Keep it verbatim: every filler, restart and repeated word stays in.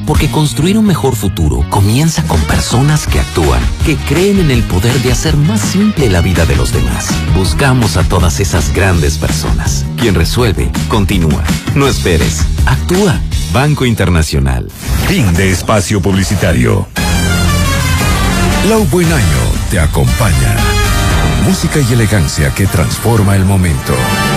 Porque construir un mejor futuro comienza con personas que actúan, que creen en el poder de hacer más simple la vida de los demás. Buscamos a todas esas grandes personas. Quien resuelve, continúa. No esperes, actúa. Banco Internacional. Fin de espacio publicitario. Lau Buen Año te acompaña. Música y elegancia que transforma el momento.